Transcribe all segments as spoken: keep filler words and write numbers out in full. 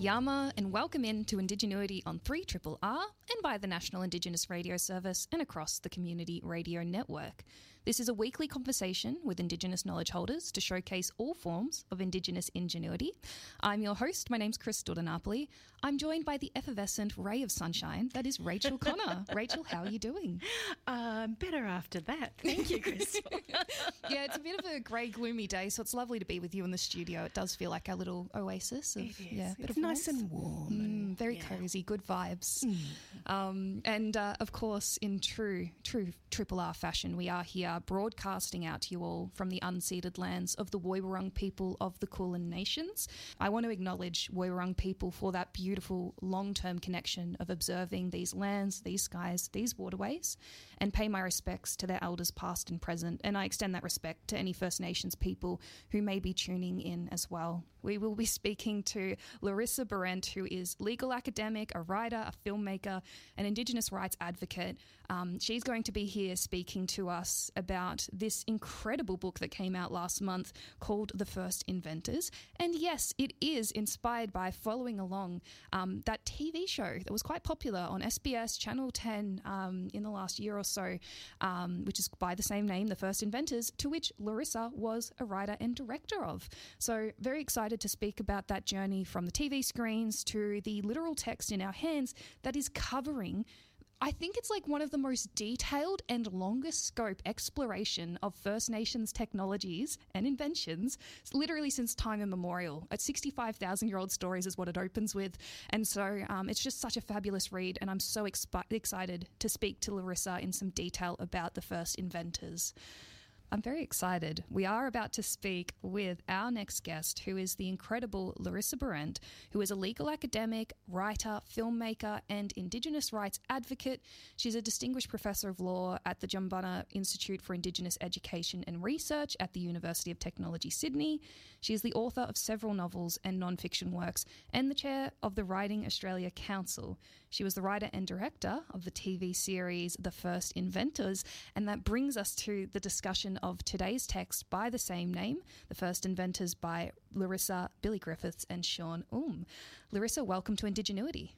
Yama, and welcome in to Indigenuity on three R R R and by the National Indigenous Radio Service and across the Community Radio Network. This is a weekly conversation with Indigenous knowledge holders to showcase all forms of Indigenous ingenuity. I'm your host. My name's Chris Dordonapoli. I'm joined by the effervescent ray of sunshine that is Rachel Connor. Rachel, how are you doing? Um, better after that. Thank you, Chris. Yeah, it's a bit of a grey, gloomy day, so it's lovely to be with you in the studio. It does feel like our little oasis. Of, it is. Yeah, a bit it's of nice warmth. and warm. Mm, and, very yeah. cosy, good vibes. Mm. Um, and uh, of course, in true, true Triple R fashion, we are here broadcasting out to you all from the unceded lands of the Woiwurrung people of the Kulin Nations. I want to acknowledge Woiwurrung people for that beautiful long-term connection of observing these lands, these skies, these waterways, and pay my respects to their elders past and present. And I extend that respect to any First Nations people who may be tuning in as well. We will be speaking to Larissa Behrendt, who is legal academic, a writer, a filmmaker, an Indigenous rights advocate. Um, she's going to be here speaking to us about this incredible book that came out last month called The First Inventors. And yes, it is inspired by following along um, that T V show that was quite popular on S B S Channel ten um, in the last year or so, um, which is by the same name, The First Inventors, to which Larissa was a writer and director of. So very excited to speak about that journey from the T V screens to the literal text in our hands that is covering, I think it's like one of the most detailed and longest scope exploration of First Nations technologies and inventions, literally since time immemorial. At sixty-five thousand year old stories is what it opens with. And so um, it's just such a fabulous read. And I'm so expi- excited to speak to Larissa in some detail about the First Inventors. I'm very excited. We are about to speak with our next guest, who is the incredible Larissa Behrendt, who is a legal academic, writer, filmmaker, and Indigenous rights advocate. She's a distinguished professor of law at the Jumbunna Institute for Indigenous Education and Research at the University of Technology, Sydney. She is the author of several novels and non-fiction works and the chair of the Writing Australia Council. She was the writer and director of the T V series The First Inventors, and that brings us to the discussion of today's text by the same name, The First Inventors by Larissa, Billy Griffiths and Sean Ulm. Larissa, welcome to Indigenuity.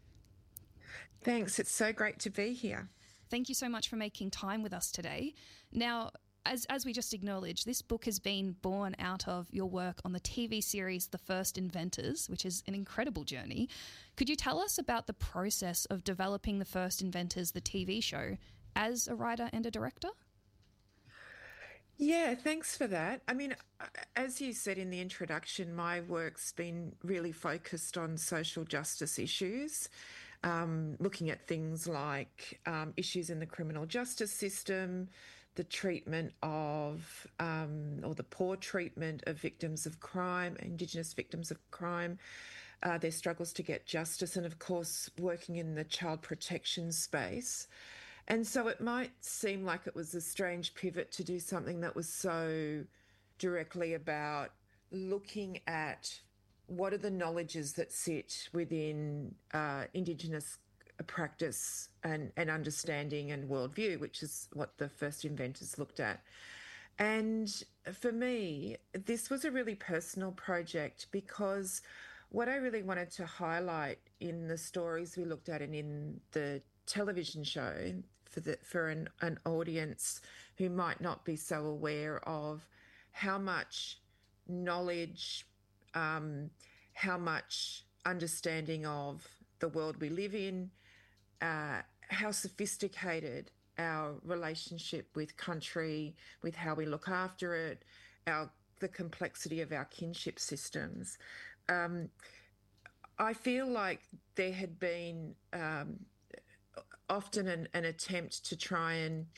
Thanks. It's so great to be here. Thank you so much for making time with us today. Now, as as we just acknowledged, this book has been born out of your work on the T V series The First Inventors, which is an incredible journey. Could you tell us about the process of developing The First Inventors, the T V show, as a writer and a director? Yeah, thanks for that. I mean, as you said in the introduction, my work's been really focused on social justice issues, um, looking at things like um, issues in the criminal justice system, the treatment of, um, or the poor treatment of victims of crime, Indigenous victims of crime, uh, their struggles to get justice, and of course, working in the child protection space. And so it might seem like it was a strange pivot to do something that was so directly about looking at what are the knowledges that sit within uh, Indigenous practice and, and understanding and worldview, which is what the First Inventors looked at. And for me, this was a really personal project because what I really wanted to highlight in the stories we looked at and in the television show for the for an, an audience who might not be so aware of how much knowledge, um, how much understanding of the world we live in, uh, how sophisticated our relationship with country, with how we look after it, our the complexity of our kinship systems. Um, I feel like there had been um, often an, an attempt to try and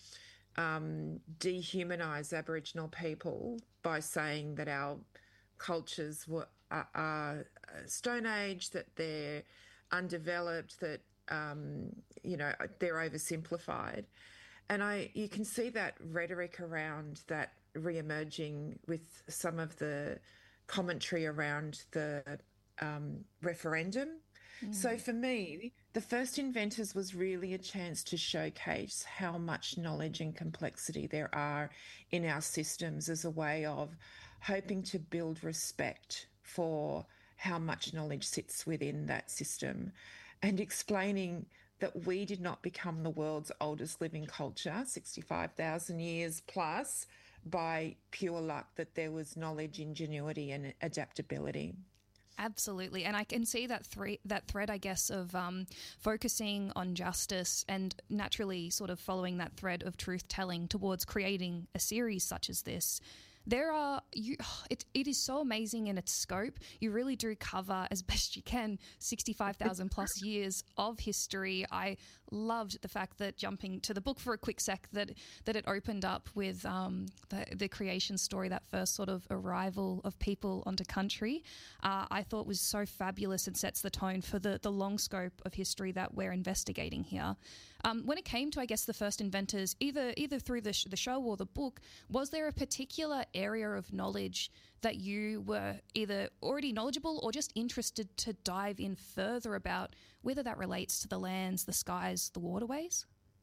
um, dehumanise Aboriginal people by saying that our cultures were are, are Stone Age, that they're undeveloped, that um, you know they're oversimplified, and I you can see that rhetoric around that re-emerging with some of the commentary around the um, referendum. Mm. So for me, The First Inventors was really a chance to showcase how much knowledge and complexity there are in our systems as a way of hoping to build respect for how much knowledge sits within that system, and explaining that we did not become the world's oldest living culture, sixty-five thousand years plus, by pure luck, that there was knowledge, ingenuity, and adaptability. Absolutely. And I can see that thre- that thread, I guess, of um, focusing on justice and naturally sort of following that thread of truth telling towards creating a series such as this. There are, you, it, it is so amazing in its scope. You really do cover, as best you can, sixty-five thousand plus years of history. I loved the fact that, jumping to the book for a quick sec, that that it opened up with um, the, the creation story, that first sort of arrival of people onto country. Uh, I thought was so fabulous and sets the tone for the, the long scope of history that we're investigating here. Um, when it came to, I guess, the first inventors, either either through the, sh- the show or the book, was there a particular area of knowledge that you were either already knowledgeable or just interested to dive in further about, whether that relates to the lands, the skies, the waterways?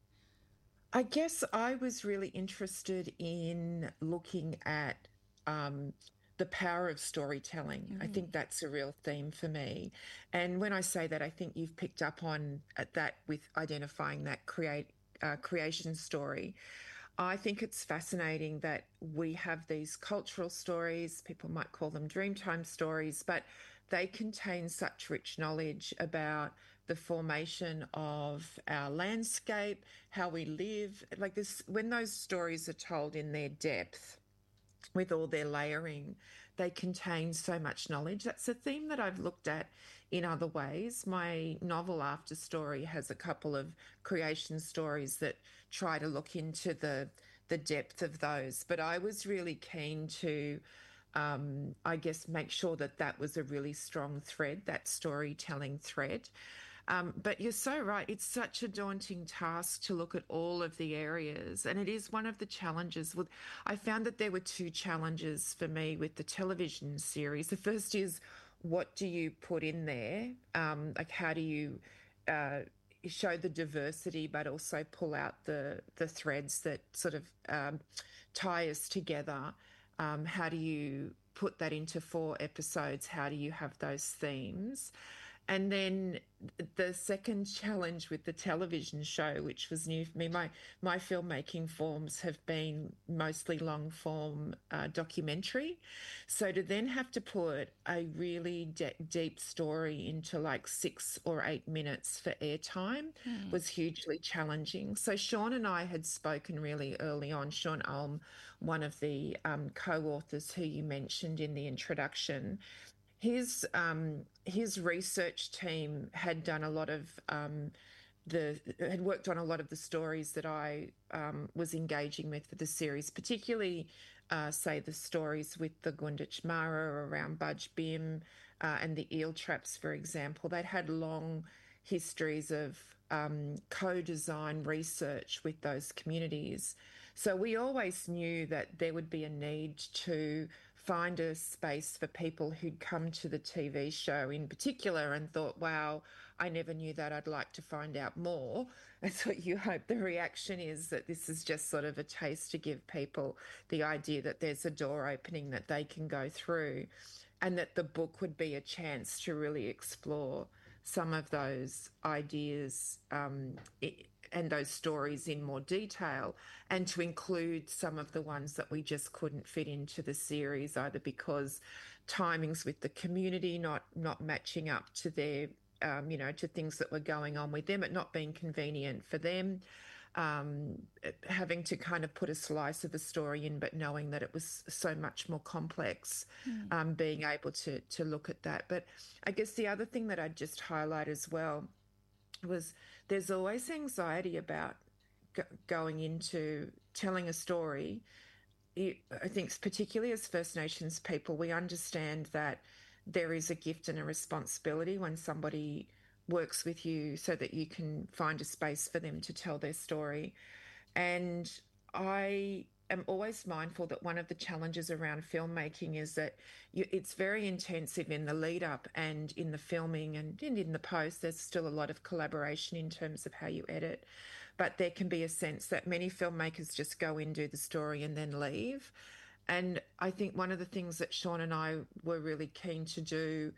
I guess I was really interested in looking at um, the power of storytelling. Mm. I think that's a real theme for me. And when I say that, I think you've picked up on at that with identifying that create uh, creation story. I think it's fascinating that we have these cultural stories, people might call them Dreamtime stories, but they contain such rich knowledge about the formation of our landscape, how we live. Like this, when those stories are told in their depth, with all their layering, they contain so much knowledge. That's a theme that I've looked at in other ways. My novel After Story has a couple of creation stories that try to look into the the depth of those. But I was really keen to, um, I guess, make sure that that was a really strong thread, that storytelling thread. Um, but you're so right. It's such a daunting task to look at all of the areas. And it is one of the challenges. With, I found that there were two challenges for me with the television series. The first is, what do you put in there? Um, like, how do you uh, show the diversity, but also pull out the, the threads that sort of um, tie us together? Um, how do you put that into four episodes? How do you have those themes? And then the second challenge with the television show, which was new for me, my my filmmaking forms have been mostly long form uh, documentary. So to then have to put a really de- deep story into like six or eight minutes for airtime mm. was hugely challenging. So Sean and I had spoken really early on. Sean Ulm, one of the um, co-authors who you mentioned in the introduction, his um, his research team had done a lot of um, the had worked on a lot of the stories that I um, was engaging with for the series, particularly uh, say the stories with the Gunditj Mara around Budj Bim uh, and the eel traps, for example. They'd had long histories of um, co-design research with those communities. So we always knew that there would be a need to find a space for people who'd come to the T V show in particular and thought, wow, I never knew that, I'd like to find out more. That's what you hope the reaction is, that this is just sort of a taste to give people the idea that there's a door opening that they can go through, and that the book would be a chance to really explore some of those ideas um, it, and those stories in more detail, and to include some of the ones that we just couldn't fit into the series, either because timings with the community not not matching up to their, um, you know, to things that were going on with them, it not being convenient for them, um, having to kind of put a slice of the story in, but knowing that it was so much more complex, mm. um, being able to to look at that. But I guess the other thing that I'd just highlight as well was there's always anxiety about g- going into telling a story. It, I think particularly as First Nations people, we understand that there is a gift and a responsibility when somebody works with you so that you can find a space for them to tell their story. And I am always mindful that one of the challenges around filmmaking is that you, it's very intensive in the lead up and in the filming, and, and in the post. There's still a lot of collaboration in terms of how you edit, but there can be a sense that many filmmakers just go in, do the story and then leave. And I think one of the things that Sean and I were really keen to do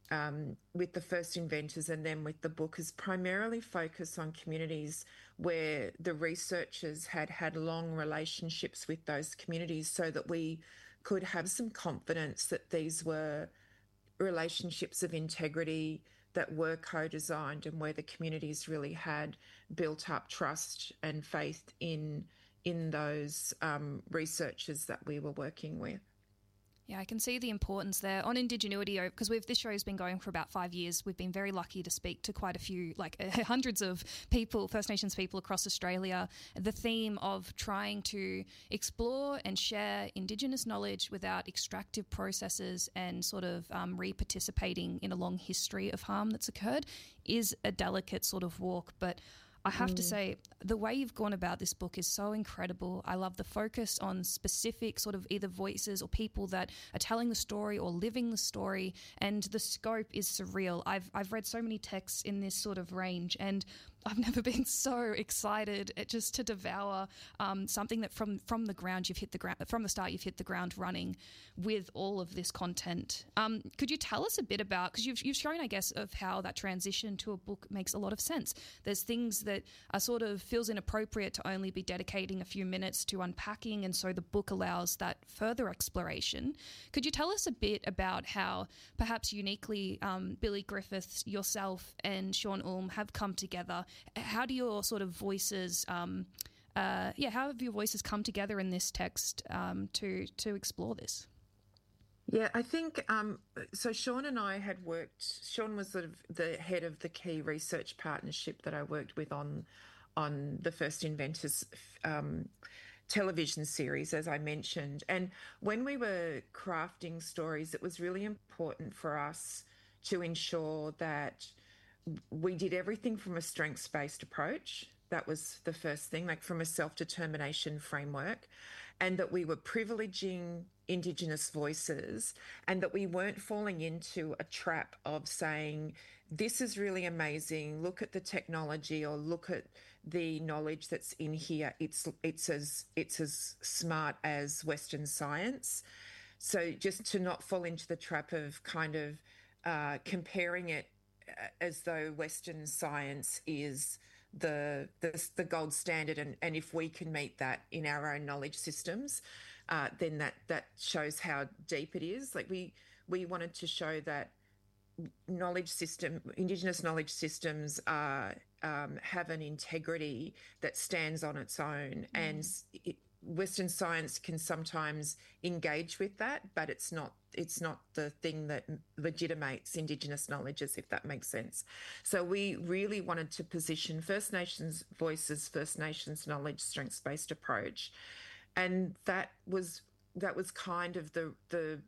um, with the first inventors and then with the book is primarily focused on communities where the researchers had had long relationships with those communities so that we could have some confidence that these were relationships of integrity that were co-designed and where the communities really had built up trust and faith in in those um, researchers that we were working with. Yeah, I can see the importance there on Indigenuity, because we've this show has been going for about five years. We've been very lucky to speak to quite a few, like uh, hundreds of people, First Nations people across Australia. The theme of trying to explore and share Indigenous knowledge without extractive processes and sort of um, re-participating in a long history of harm that's occurred is a delicate sort of walk, but I have mm. to say, the way you've gone about this book is so incredible. I love the focus on specific sort of either voices or people that are telling the story or living the story, and the scope is surreal. I've I've read so many texts in this sort of range, and I've never been so excited at just to devour um, something that from, from the ground you've hit the ground from the start you've hit the ground running with all of this content. Um, could you tell us a bit about, because you've you've shown, I guess, of how that transition to a book makes a lot of sense. There's things that are sort of feels inappropriate to only be dedicating a few minutes to unpacking, and so the book allows that further exploration. Could you tell us a bit about how perhaps uniquely um, Billy Griffiths, yourself and Sean Ulm have come together? How do your sort of voices, um, uh, yeah, how have your voices come together in this text um, to to explore this? Yeah, I think, um, so Sean and I had worked, Sean was sort of the head of the key research partnership that I worked with on on the First Inventors um, television series, as I mentioned. And when we were crafting stories, it was really important for us to ensure that we did everything from a strengths-based approach. That was the first thing, like from a self-determination framework, and that we were privileging Indigenous voices, and that we weren't falling into a trap of saying, this is really amazing, look at the technology, or look at the knowledge that's in here. It's it's as it's as smart as Western science. So just to not fall into the trap of kind of uh, comparing it as though Western science is the the, the gold standard, and, and if we can meet that in our own knowledge systems, uh, then that that shows how deep it is. Like we we wanted to show that knowledge system, Indigenous knowledge systems are um, have an integrity that stands on its own, mm. and it, Western science can sometimes engage with that, but it's not it's not the thing that legitimates Indigenous knowledge, as if that makes sense. So we really wanted to position First Nations voices, First Nations knowledge, strengths-based approach, and that was that was kind of the the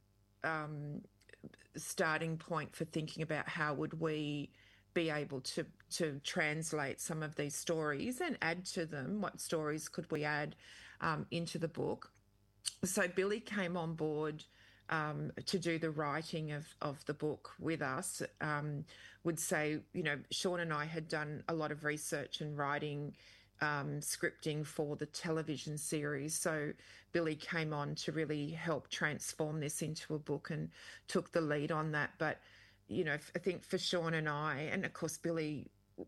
um, starting point for thinking about how would we be able to to translate some of these stories and add to them. What stories could we add um, into the book? So Billy came on board um, to do the writing of, of the book with us. Um, would say, you know, Sean and I had done a lot of research and writing um, scripting for the television series. So Billy came on to really help transform this into a book and took the lead on that. But you know, I think for Sean and I, and of course Billy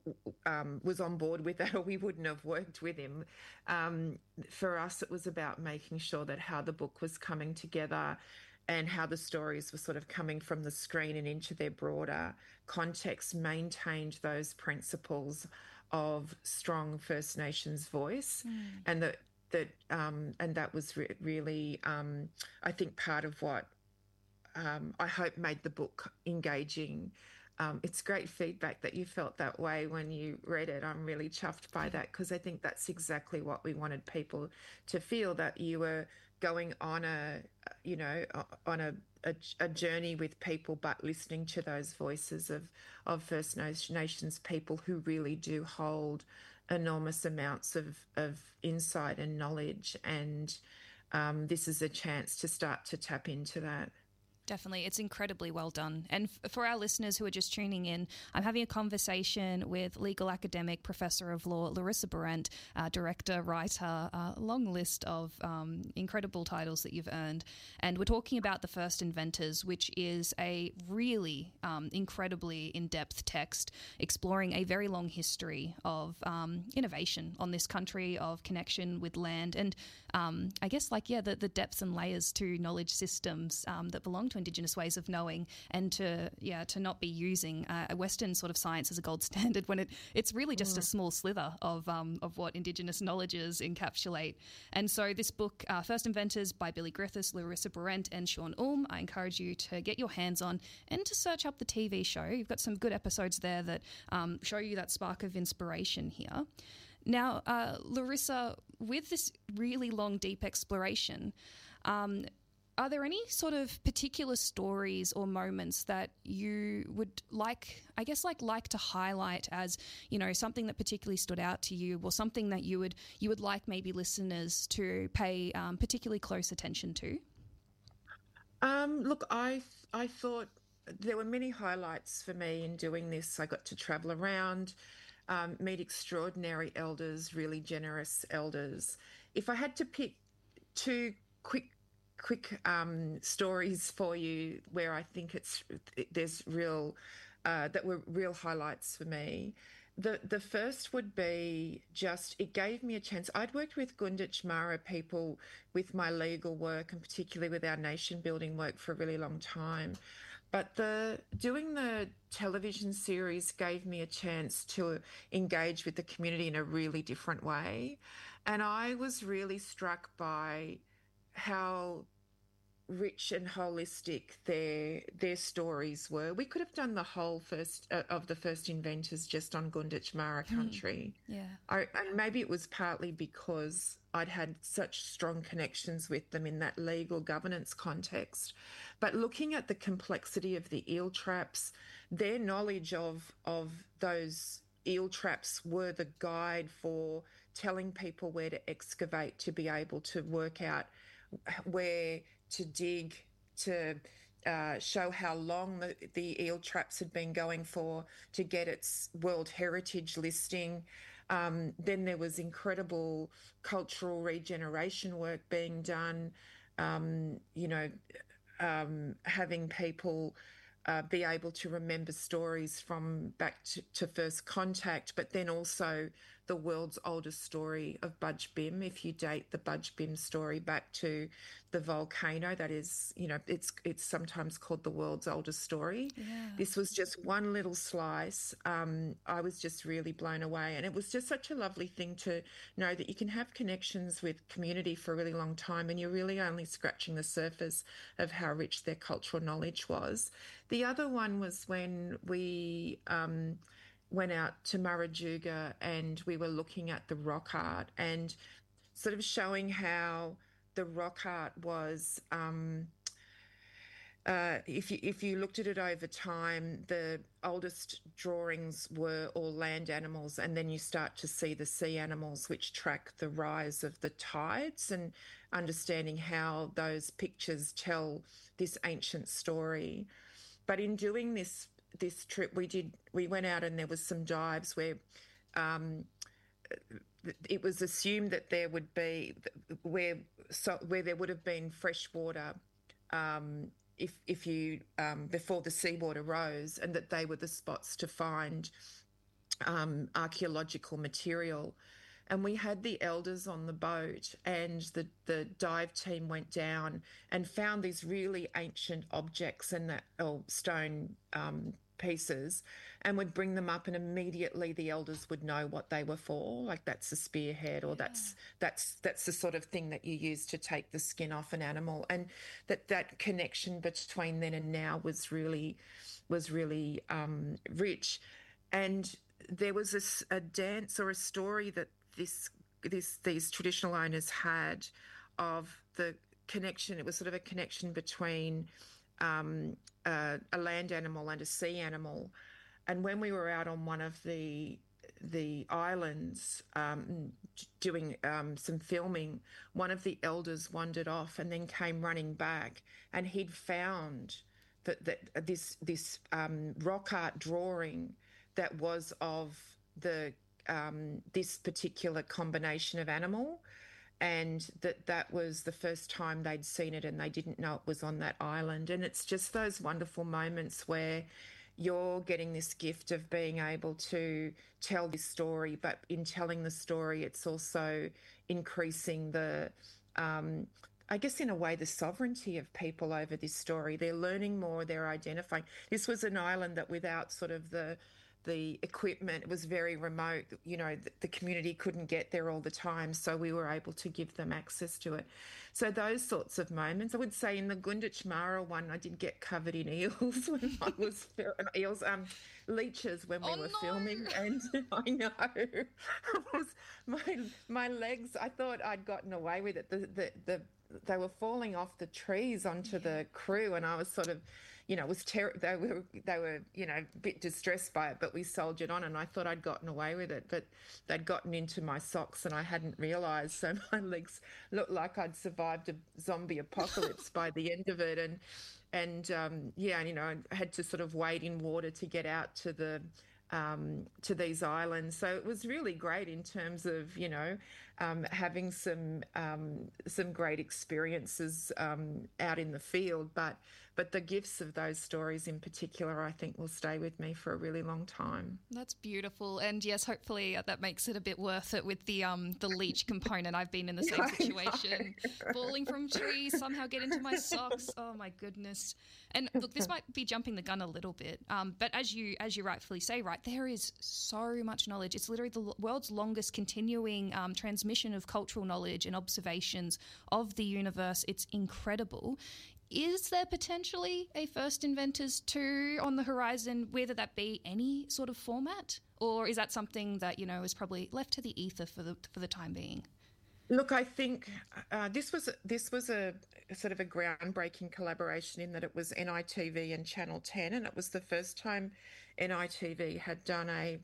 um, was on board with that, or we wouldn't have worked with him. Um, for us, it was about making sure that how the book was coming together and how the stories were sort of coming from the screen and into their broader context maintained those principles of strong First Nations voice, mm. and that that um, and that was re- really, um, I think, part of what. Um, I hope made the book engaging. Um, it's great feedback that you felt that way when you read it. I'm really chuffed by that, because I think that's exactly what we wanted people to feel, that you were going on a, you know, on a, a, a journey with people, but listening to those voices of, of First Nations people who really do hold enormous amounts of, of insight and knowledge. And um, this is a chance to start to tap into that. Definitely. It's incredibly well done. And f- for our listeners who are just tuning in, I'm having a conversation with legal academic, professor of law, Larissa Behrendt, uh, director, writer, a long list of um, incredible titles that you've earned. And we're talking about The First Inventors, which is a really um, incredibly in-depth text exploring a very long history of um, innovation on this country, of connection with land, and um, I guess like, yeah, the, the depths and layers to knowledge systems um, that belong to Indigenous ways of knowing, and to yeah to not be using uh, a Western sort of science as a gold standard when it it's really just mm. a small slither of um, of what Indigenous knowledges encapsulate. And so this book, uh, First Inventors by Billy Griffiths, Larissa Behrendt and Sean Ulm, I encourage you to get your hands on and to search up the T V show. You've got some good episodes there that um, show you that spark of inspiration here. Now, uh, Larissa, with this really long, deep exploration, um, are there any sort of particular stories or moments that you would like, I guess, like like to highlight as, you know, something that particularly stood out to you, or something that you would you would like maybe listeners to pay um, particularly close attention to? Um, look, I I thought there were many highlights for me in doing this. I got to travel around, um, meet extraordinary elders, really generous elders. If I had to pick two quick quick um, stories for you where I think it's there's real uh, that were real highlights for me. The the first would be just, it gave me a chance. I'd worked with Gunditj Mara people with my legal work, and particularly with our nation building work, for a really long time. But the doing the television series gave me a chance to engage with the community in a really different way. And I was really struck by how rich and holistic their their stories were. We could have done the whole first uh, of the First Inventors just on Gunditj Mara country. Mm, yeah. I, and maybe it was partly because I'd had such strong connections with them in that legal governance context. But looking at the complexity of the eel traps, their knowledge of of those eel traps were the guide for telling people where to excavate to be able to work out where to dig, to uh, show how long the, the eel traps had been going for, to get its World Heritage listing. Um, then there was incredible cultural regeneration work being done, um, you know, um, having people uh, be able to remember stories from back to, to first contact, but then also the world's oldest story of Budj Bim. If you date the Budj Bim story back to the volcano, that is, you know, it's it's sometimes called the world's oldest story. Yeah. This was just one little slice. Um, I was just really blown away. And it was just such a lovely thing to know that you can have connections with community for a really long time, and you're really only scratching the surface of how rich their cultural knowledge was. The other one was when we um, went out to Marajuga and we were looking at the rock art and sort of showing how the rock art was, um, uh, if you if you looked at it over time, the oldest drawings were all land animals, and then you start to see the sea animals, which track the rise of the tides, and understanding how those pictures tell this ancient story. But in doing this this trip, we did we went out and there was some dives where um, it was assumed that there would be where so where there would have been fresh water um, if if you um, before the seawater rose, and that they were the spots to find um, archaeological material. And we had the elders on the boat, and the, the dive team went down and found these really ancient objects and that oh, stone um, pieces, and would bring them up, and immediately the elders would know what they were for. Like, that's a spearhead, or yeah. that's that's that's the sort of thing that you use to take the skin off an animal. And that that connection between then and now was really was really um, rich. And there was a, a dance or a story that this this these traditional owners had of the connection. It was sort of a connection between um, uh, a land animal and a sea animal. And when we were out on one of the the islands um, doing um, some filming, one of the elders wandered off and then came running back, and he'd found that, that this this um, rock art drawing that was of the um, this particular combination of animal, and that that was the first time they'd seen it, and they didn't know it was on that island. And it's just those wonderful moments where you're getting this gift of being able to tell this story, but in telling the story, it's also increasing the, um, I guess in a way, the sovereignty of people over this story. They're learning more, they're identifying. This was an island that without sort of the the equipment, it was very remote. You know, the, the community couldn't get there all the time, so we were able to give them access to it. So those sorts of moments, I would say in the Gunditj Mara one, I did get covered in eels when I was eels, um, leeches when we oh, were no. filming, and I know it was my my legs. I thought I'd gotten away with it. The the, the they were falling off the trees onto yeah. the crew, and I was sort of, you know, it was ter- they were they were you know a bit distressed by it, but we soldiered on, and I thought I'd gotten away with it, but they'd gotten into my socks and I hadn't realised. So my legs looked like I'd survived a zombie apocalypse by the end of it, and and um, yeah, you know, I had to sort of wade in water to get out to the. Um, to these islands. So it was really great in terms of, you know, um, having some um, some great experiences um, out in the field. But but the gifts of those stories in particular, I think, will stay with me for a really long time. That's beautiful. And yes, hopefully that makes it a bit worth it with the um the leech component. I've been in the same situation. Falling from trees, somehow get into my socks. Oh my goodness. And look, this might be jumping the gun a little bit, um, but as you as you rightfully say, right, there is so much knowledge. It's literally the world's longest continuing um, transmission of cultural knowledge and observations of the universe. It's incredible. Is there potentially a First Inventors two on the horizon, whether that be any sort of format, or is that something that, you know, is probably left to the ether for the for the time being? Look, I think uh, this was this was a sort of a groundbreaking collaboration in that it was N I T V and Channel ten, and it was the first time N I T V had done a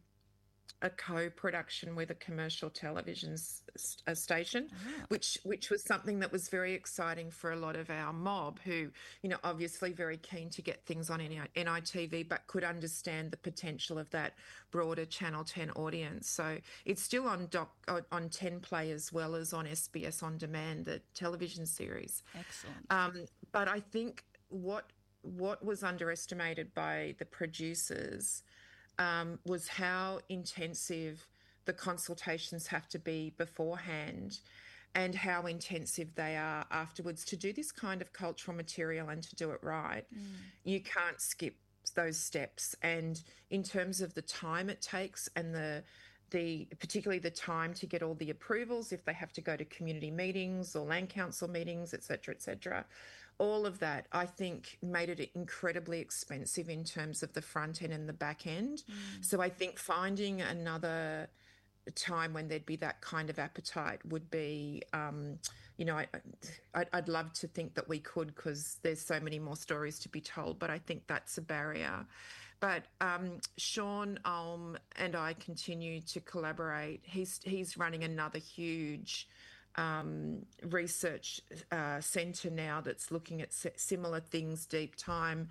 a co-production with a commercial television s- a station, ah. which which was something that was very exciting for a lot of our mob who, you know, obviously very keen to get things on N I T V, but could understand the potential of that broader Channel ten audience. So it's still on doc on ten Play as well as on S B S On Demand, the television series. Excellent. Um, but I think what what was underestimated by the producers Um, was how intensive the consultations have to be beforehand and how intensive they are afterwards to do this kind of cultural material and to do it right. Mm. You can't skip those steps. And in terms of the time it takes and the the particularly the time to get all the approvals, if they have to go to community meetings or land council meetings, et cetera, et cetera, all of that, I think, made it incredibly expensive in terms of the front end and the back end. Mm. So I think finding another time when there'd be that kind of appetite would be, um, you know, I, I'd, I'd love to think that we could, because there's so many more stories to be told, but I think that's a barrier. But um, Sean Ulm and I continue to collaborate. He's he's running another huge Um, research uh, centre now that's looking at similar things, deep time.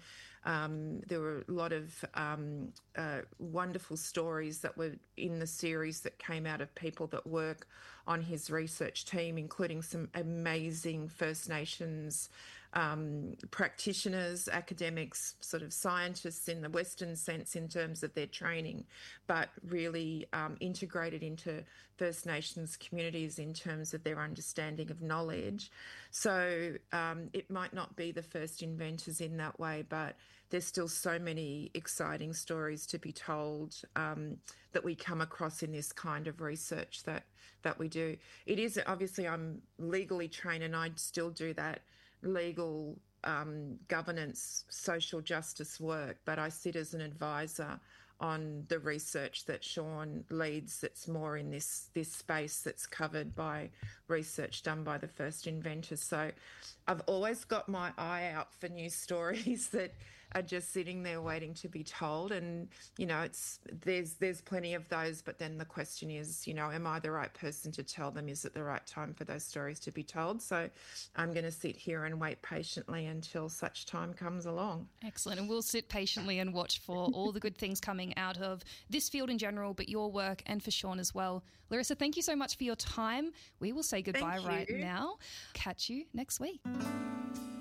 Um, there were a lot of um, uh, wonderful stories that were in the series that came out of people that work on his research team, including some amazing First Nations um, practitioners, academics, sort of scientists in the Western sense in terms of their training, but really um, integrated into First Nations communities in terms of their understanding of knowledge. So um, it might not be the First Inventors in that way, but there's still so many exciting stories to be told um, that we come across in this kind of research that that we do. It is, obviously, I'm legally trained and I still do that legal um, governance, social justice work, but I sit as an advisor on the research that Sean leads that's more in this this space that's covered by research done by the First Inventors. So I've always got my eye out for new stories that are just sitting there waiting to be told. And, you know, it's there's there's plenty of those, but then the question is, you know, am I the right person to tell them? Is it the right time for those stories to be told? So I'm going to sit here and wait patiently until such time comes along. Excellent. And we'll sit patiently and watch for all the good things coming out of this field in general, but your work, and for Sean as well. Larissa, thank you so much for your time. We will say goodbye right now. Catch you next week.